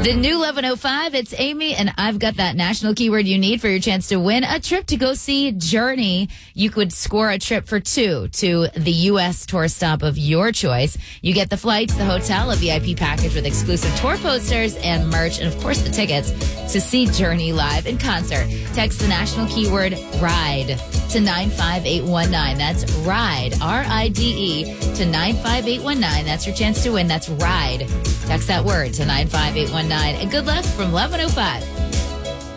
The new 1105, it's Amy, and I've got that national keyword you need for your chance to win a trip to go see Journey. You could score a trip for two to the U.S. tour stop of your choice. You get the flights, the hotel, a VIP package with exclusive tour posters and merch, and of course the tickets to see Journey live in concert. Text the national keyword RIDE to 95819. That's RIDE, R-I-D-E, to 95819. That's your chance to win. That's RIDE. Text that word to 95819. And good luck from 1105.